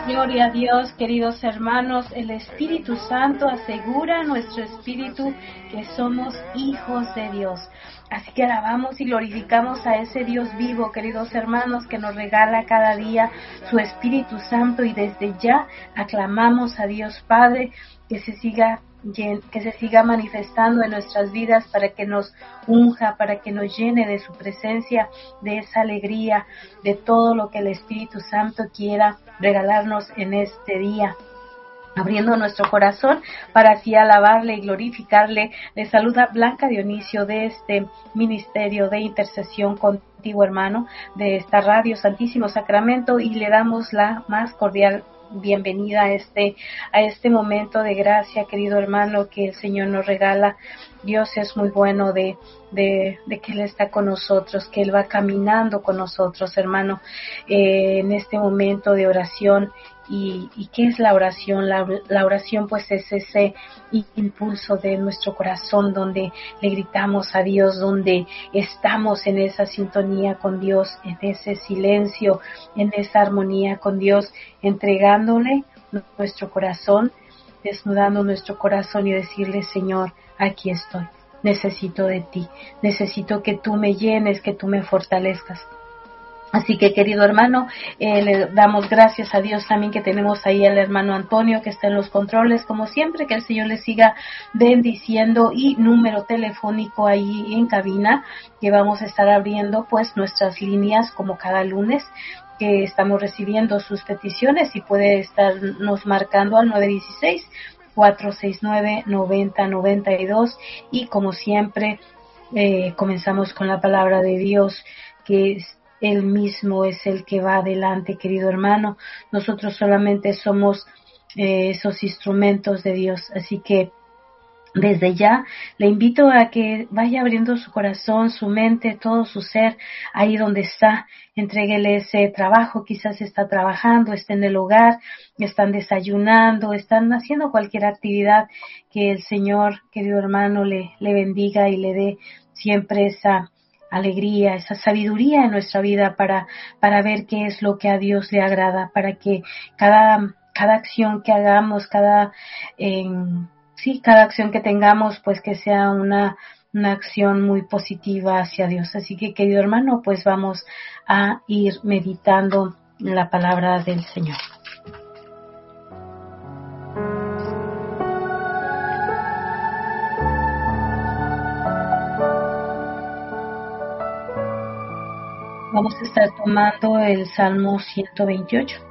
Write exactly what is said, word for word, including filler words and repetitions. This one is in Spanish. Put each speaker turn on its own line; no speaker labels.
Gloria a Dios, queridos hermanos. El Espíritu Santo asegura a nuestro espíritu que somos hijos de Dios. Así que alabamos y glorificamos a ese Dios vivo, queridos hermanos, que nos regala cada día su Espíritu Santo, y desde ya aclamamos a Dios Padre que se siga que se siga manifestando en nuestras vidas, para que nos unja, para que nos llene de su presencia, de esa alegría, de todo lo que el Espíritu Santo quiera regalarnos en este día. Abriendo nuestro corazón para así alabarle y glorificarle, le saluda Blanca Dionisio de este ministerio de intercesión contigo, hermano, de esta radio Santísimo Sacramento, y le damos la más cordial bienvenida a este, a este momento de gracia, querido hermano, que el Señor nos regala. Dios es muy bueno de, de, de que Él está con nosotros, que Él va caminando con nosotros, hermano, eh, en este momento de oración. ¿Y, y qué es la oración? La, la oración pues es ese impulso de nuestro corazón donde le gritamos a Dios, donde estamos en esa sintonía con Dios, en ese silencio, en esa armonía con Dios, entregándole nuestro corazón, desnudando nuestro corazón y decirle: Señor, aquí estoy, necesito de ti, necesito que tú me llenes, que tú me fortalezcas. Así que, querido hermano, eh, le damos gracias a Dios también que tenemos ahí al hermano Antonio, que está en los controles, como siempre, que el Señor le siga bendiciendo, y número telefónico ahí en cabina, que vamos a estar abriendo pues nuestras líneas como cada lunes, que estamos recibiendo sus peticiones, y puede estarnos marcando al nueve uno seis, cuatro seis nueve, nueve cero nueve dos, y como siempre eh, comenzamos con la palabra de Dios, que es Él mismo es el que va adelante, querido hermano. Nosotros solamente somos eh, esos instrumentos de Dios. Así que desde ya le invito a que vaya abriendo su corazón, su mente, todo su ser, ahí donde está. Entréguele ese trabajo, quizás está trabajando, está en el hogar, están desayunando, están haciendo cualquier actividad. Que el Señor, querido hermano, le, le bendiga y le dé siempre esa alegría, esa sabiduría en nuestra vida para, para ver qué es lo que a Dios le agrada, para que cada, cada acción que hagamos, cada, eh, sí, cada acción que tengamos, pues que sea una, una acción muy positiva hacia Dios. Así que, querido hermano, pues vamos a ir meditando la palabra del Señor. Vamos a estar tomando el Salmo ciento veintiocho.